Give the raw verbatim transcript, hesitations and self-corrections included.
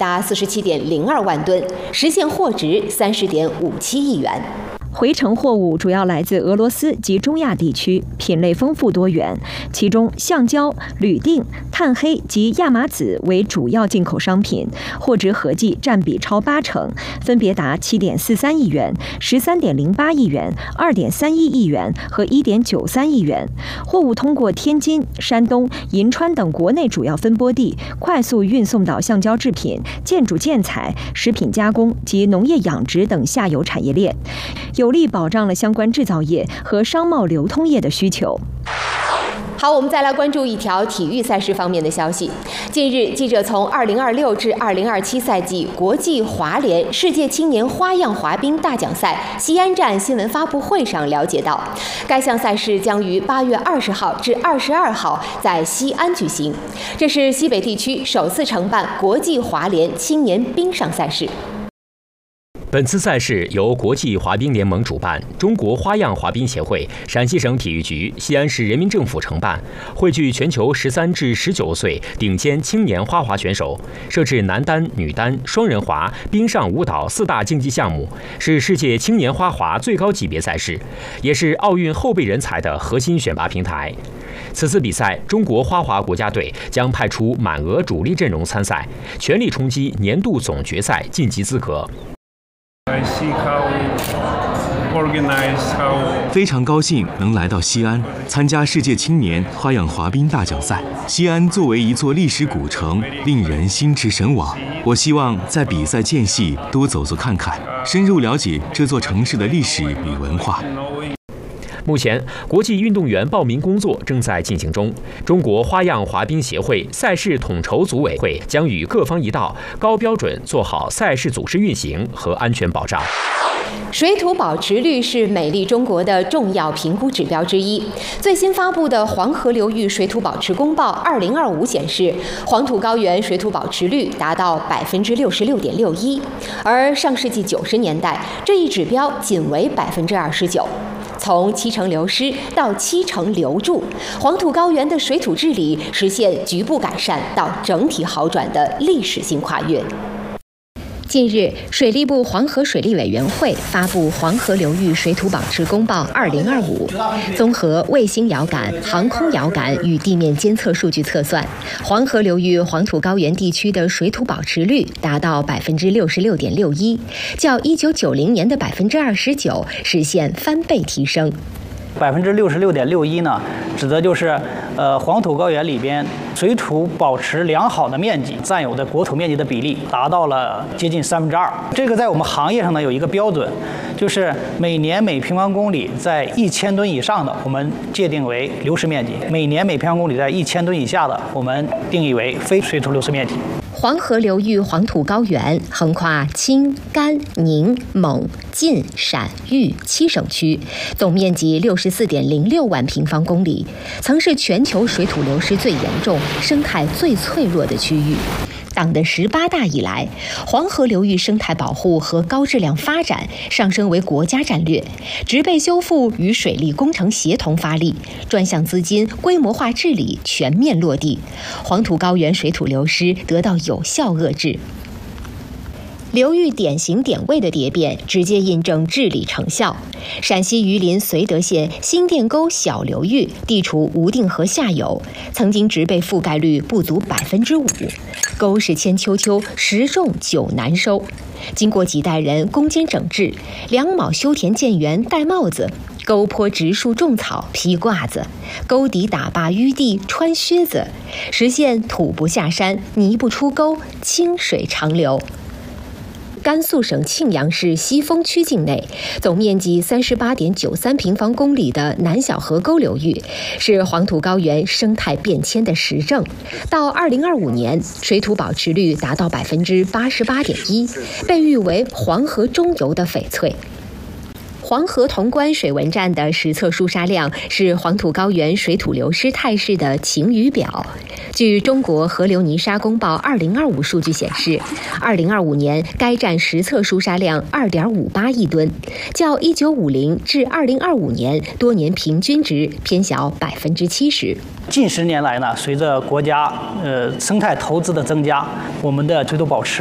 达四十七点零二万吨，实现货值三十点五七亿元。 回程货物主要来自俄罗斯及中亚地区，品类丰富多元，其中橡胶、铝锭、碳黑及亚麻籽为主要进口商品，货值合计占比超八成，分别达七点四三亿元、十三点零八亿元、二点三一亿元和一点九三亿元。货物通过天津、山东、银川等国内主要分拨地，快速运送到橡胶制品、建筑建材、食品加工及农业养殖等下游产业链，有力保障了相关制造业和商贸流通业的需求。 好，我们再来关注一条体育赛事方面的消息。近日，记者从二零二六至二零二七赛季国际滑联世界青年花样滑冰大奖赛西安站新闻发布会上了解到，该项赛事将于八月二十号至二十二号在西安举行，这是西北地区首次承办国际滑联青年冰上赛事。 本次赛事由国际滑冰联盟主办，中国花样滑冰协会、陕西省体育局、西安市人民政府承办，汇聚全球十三至十九岁顶尖青年花滑选手，设置男单、女单、双人滑、冰上舞蹈四大竞技项目，是世界青年花滑最高级别赛事，也是奥运后备人才的核心选拔平台。此次比赛，中国花滑国家队将派出满额主力阵容参赛，全力冲击年度总决赛晋级资格。 非常高兴能来到西安参加世界青年花样滑冰大奖赛。西安作为一座历史古城，令人心驰神往。我希望在比赛间隙多走走看看，深入了解这座城市的历史与文化。 目前，国际运动员报名工作正在进行中。中国花样滑冰协会赛事统筹组委会将与各方一道，高标准做好赛事组织运行和安全保障。 水土保持率是美丽中国的重要评估指标之一。最新发布的黄河流域水土保持公报二零二五显示，黄土高原水土保持率达到百分之六十六点六一，而上世纪九十年代这一指标仅为百分之二十九。从七成流失到七成留住，黄土高原的水土治理实现局部改善到整体好转的历史性跨越。近日，水利部黄河水利委员会发布《黄河流域水土保持公报二零二五》，综合卫星遥感、航空遥感与地面监测数据测算，黄河流域黄土高原地区的水土保持率达到百分之六十六点六一，较一九九零年的百分之二十九实现翻倍提升。 百分之六十六点六一呢，指的就是呃黄土高原里边水土保持良好的面积占有的国土面积的比例达到了接近三分之二。这个在我们行业上呢有一个标准，就是每年每平方公里在一千吨以上的，我们界定为流失面积；每年每平方公里在一千吨以下的，我们定义为非水土流失面积。 黄河流域黄土高原横跨青、甘、宁、蒙、晋、陕、豫七省区，总面积六十四点零六万平方公里，曾是全球水土流失最严重、生态最脆弱的区域。党的十八大以来，黄河流域生态保护和高质量发展上升为国家战略，植被修复与水利工程协同发力，专项资金规模化治理全面落地，黄土高原水土流失得到有效遏制。流域典型点位的蝶变，直接印证治理成效。陕西榆林绥德县新店沟小流域地处无定河下游，曾经植被覆盖率不足百分之五，沟是千秋秋，十种九难收。经过几代人攻坚整治，梁卯修田建园戴帽子，沟坡植树种草披褂子，沟底打坝淤地穿靴子，实现土不下山，泥不出沟，清水长流。甘肃省庆阳市西峰区境内，总面积三十八点九三平方公里的南小河沟流域，是黄土高原生态变迁的实证。到二零二五年，水土保持率达到百分之八十八点一，被誉为黄河中游的翡翠。黄河潼关水文站的实测疏沙量是黄土高原水土流失态势的晴雨表。据中国河流泥沙公报二零二五数据显示，二零二五年该站实测疏沙量二点五八亿吨，较一九五零至二零二五年多年平均值偏小百分之七十。 近十年来呢，随着国家呃生态投资的增加，我们的水土保持